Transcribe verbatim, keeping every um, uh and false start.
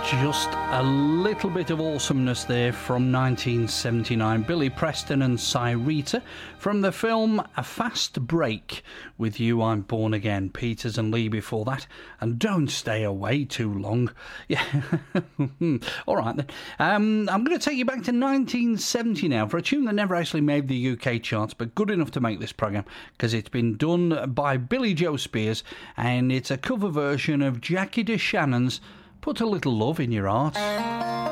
Just a little bit of awesomeness there from nineteen seventy-nine. Billy Preston and Cyrita from the film A Fast Break. With You I'm Born Again. Peters and Lee before that. And Don't Stay Away Too Long. Yeah. All right then. Um, I'm going to take you back to nineteen seventy now for a tune that never actually made the U K charts, but good enough to make this programme because it's been done by Billy Joe Spears, and it's a cover version of Jackie DeShannon's Put a Little Love in Your Heart.